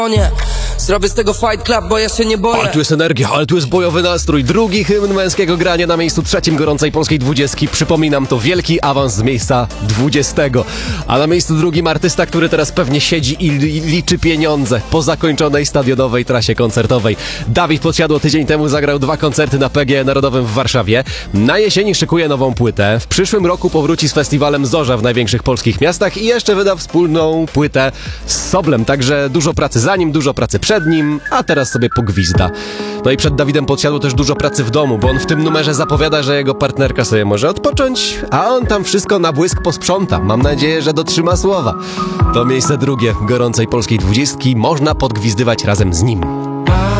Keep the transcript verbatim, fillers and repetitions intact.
Nie, zrobię z tego fight club, bo ja się nie boję. Ale tu jest energia, ale tu jest bojowy nastrój. Drugi hymn męskiego grania na miejscu trzecim gorącej polskiej dwudziestki. Przypominam, to wielki awans z miejsca dwudziestego. A na miejscu drugim artysta, który teraz pewnie siedzi i li- liczy pieniądze po zakończonej stadionowej trasie koncertowej. Dawid Podsiadło tydzień temu zagrał dwa koncerty na P G E Narodowym w Warszawie. Na jesieni szykuje nową płytę. W przyszłym roku powróci z festiwalem Zorza w największych polskich miastach i jeszcze wyda wspólną płytę z Soblem. Także dużo pracy za nim, dużo pracy przed nim, a teraz sobie pogwizda. No i przed Dawidem Podsiadło też dużo pracy w domu, bo on w tym numerze zapowiada, że jego partnerka sobie może odpocząć, a on tam wszystko na błysk posprząta. Mam nadzieję, że dotrzyma słowa. To miejsce drugie gorącej polskiej dwudziestki można podgwizdywać razem z nim.